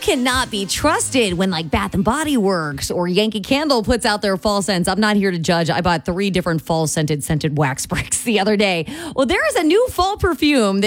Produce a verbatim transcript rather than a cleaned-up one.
cannot be trusted when like Bath and Body Works or Yankee Candle puts out their fall scents. I'm not here to judge. I bought three different fall scented scented wax bricks the other day. Well, there is a new fall perfume that